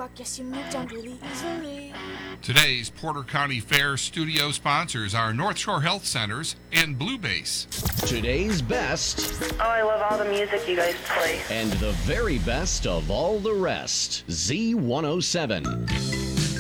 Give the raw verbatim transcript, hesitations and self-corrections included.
rock, yes, you moved on really easily. Today's Porter County Fair studio sponsors are North Shore Health Centers and Blue Base. Today's best. Oh, I love all the music you guys play. And the very best of all the rest. Z one oh seven.